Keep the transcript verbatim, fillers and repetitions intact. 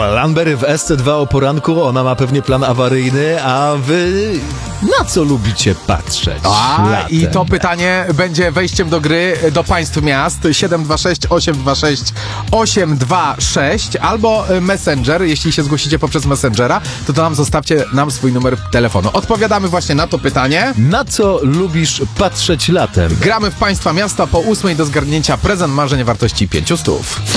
Lamber w S C dwa o poranku, ona ma pewnie plan awaryjny, a wy na co lubicie patrzeć A, latem? i to pytanie będzie wejściem do gry do państw miast. siedem dwa sześć osiem dwa sześć osiem dwa sześć albo Messenger. Jeśli się zgłosicie poprzez Messengera, to to nam zostawcie nam swój numer telefonu. Odpowiadamy właśnie na to pytanie. Na co lubisz patrzeć latem? Gramy w państwa miasta po ósmej do zgarnięcia prezent marzeń wartości pięciu stów.